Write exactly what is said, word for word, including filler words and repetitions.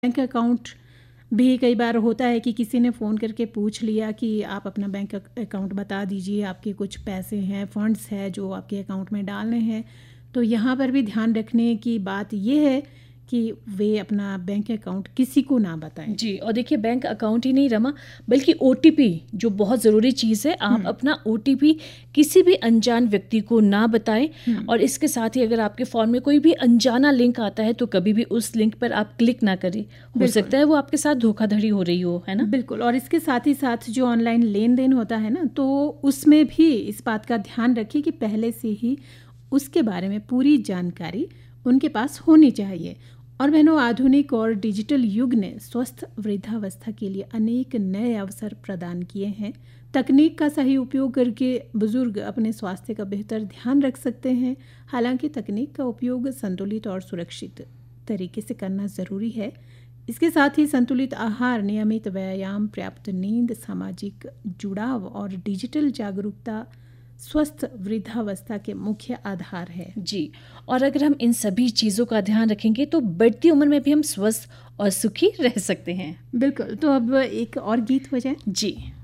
Bank account भी कई बार होता है कि किसी ने फ़ोन करके पूछ लिया कि आप अपना बैंक अकाउंट बता दीजिए, आपके कुछ पैसे हैं, फंड्स हैं जो आपके अकाउंट में डालने हैं। तो यहाँ पर भी ध्यान रखने की बात ये है कि वे अपना बैंक अकाउंट किसी को ना बताएं। जी, और देखिए बैंक अकाउंट ही नहीं रमा, बल्कि ओटीपी जो बहुत ज़रूरी चीज़ है, आप अपना ओटीपी किसी भी अनजान व्यक्ति को ना बताएं। और इसके साथ ही अगर आपके फ़ोन में कोई भी अनजाना लिंक आता है तो कभी भी उस लिंक पर आप क्लिक ना करें। हो सकता है वो आपके साथ धोखाधड़ी हो रही हो, है ना? बिल्कुल। और इसके साथ ही साथ जो ऑनलाइन लेन देन होता है ना, तो उसमें भी इस बात का ध्यान रखिए कि पहले से ही उसके बारे में पूरी जानकारी उनके पास होनी चाहिए। और बहनों, आधुनिक और डिजिटल युग ने स्वस्थ वृद्धावस्था के लिए अनेक नए अवसर प्रदान किए हैं। तकनीक का सही उपयोग करके बुजुर्ग अपने स्वास्थ्य का बेहतर ध्यान रख सकते हैं। हालांकि तकनीक का उपयोग संतुलित और सुरक्षित तरीके से करना ज़रूरी है। इसके साथ ही संतुलित आहार, नियमित व्यायाम, पर्याप्त नींद, सामाजिक जुड़ाव और डिजिटल जागरूकता स्वस्थ वृद्धावस्था के मुख्य आधार है। जी, और अगर हम इन सभी चीज़ों का ध्यान रखेंगे तो बढ़ती उम्र में भी हम स्वस्थ और सुखी रह सकते हैं। बिल्कुल। तो अब एक और गीत हो जाए। जी।